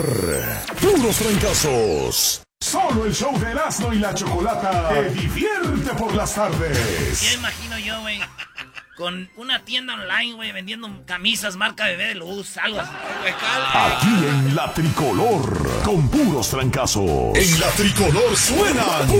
Puros Fracasos. Solo el show de Erasmo y la Chocolata te divierte por las tardes. Ya imagino yo, güey, con una tienda online, güey, vendiendo camisas marca Bebé de Luz, algo así. Aquí en La Tricolor, con Puros Fracasos. En La Tricolor suenan